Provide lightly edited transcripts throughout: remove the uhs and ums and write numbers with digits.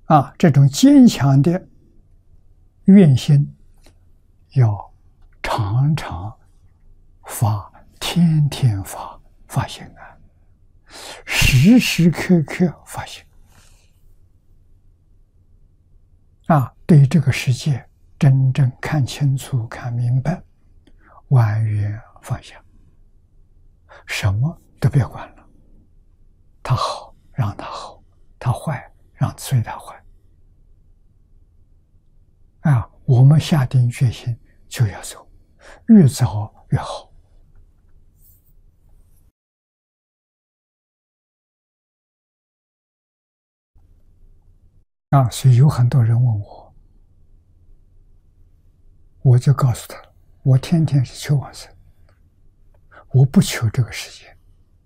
这种坚强的愿心，要常常发，天天发，发心啊，时时刻刻发心对这个世界真正看清楚、看明白，完全放下，什么都别管了。他好，让他好；他坏，随他坏。我们下定决心就要走，越早越好。所以有很多人问我，我就告诉他，我天天是求往生，我不求这个世界。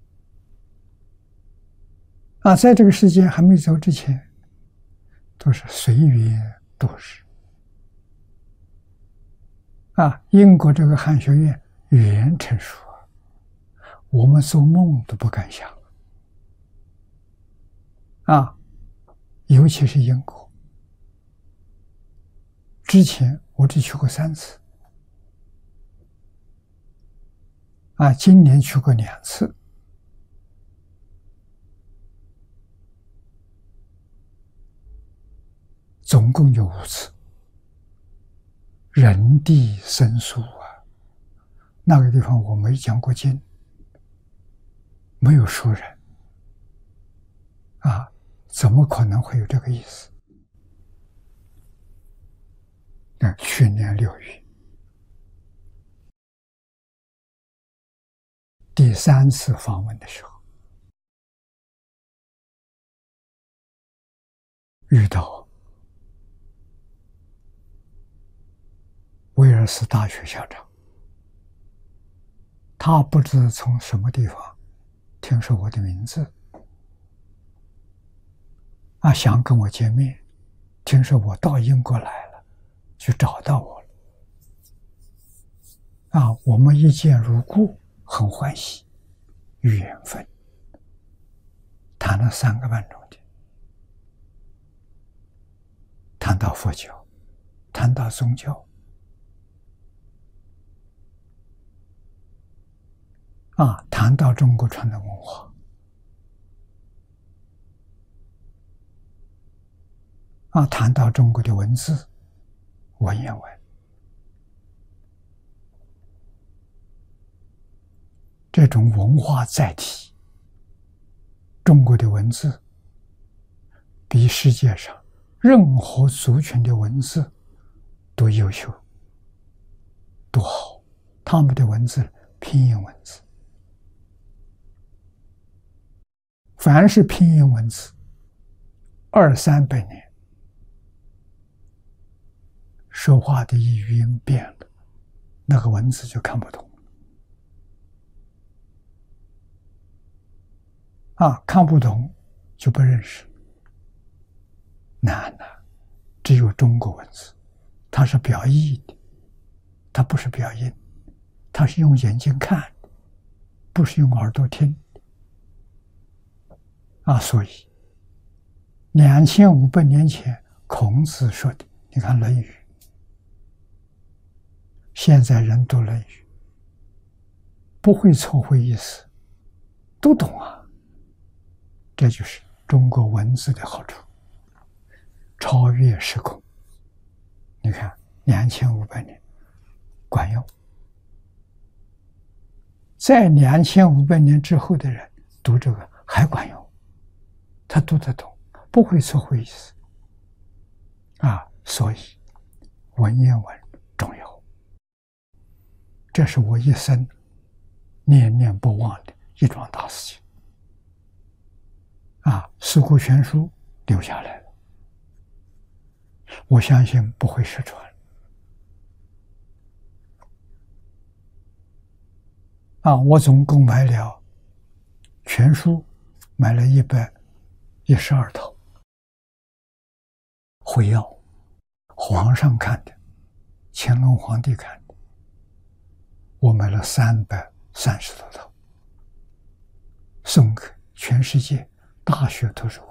在这个世界还没走之前，都是随缘度日。英国这个汉学院语言成熟，我们做梦都不敢想。尤其是英国，之前我只去过3次，今年去过2次。总共有5次，人地生疏那个地方我没讲过经，没有熟人怎么可能会有这个意思？去年6月第3次访问的时候，遇到威尔斯大学校长，他不知从什么地方听说我的名字，想跟我见面，听说我到英国来了，就找到我了。我们一见如故，很欢喜，有缘分，谈了3个半钟头，谈到佛教，谈到宗教，谈到中国传统文化，谈到中国的文字、文言文，这种文化载体，中国的文字比世界上任何族群的文字都优秀，多好！他们的文字拼音文字，凡是拼音文字，200-300年，说话的语音变了，那个文字就看不懂。看不懂就不认识，难了。只有中国文字，它是表意的，它不是表音，它是用眼睛看的，不是用耳朵听所以2500年前孔子说的，你看《论语》，现在人读《论语》不会错会意思，都懂这就是中国文字的好处，超越时空。你看2500年管用，在2500年之后的人读这个还管用，他读得懂，不会错会意思所以文言文重要，这是我一生念念不忘的一桩大事情四库全书留下来了，我相信不会失传我总共买了全书，买了112套，会要皇上看的，乾隆皇帝看的，我买了330多套，送给全世界大学图书馆。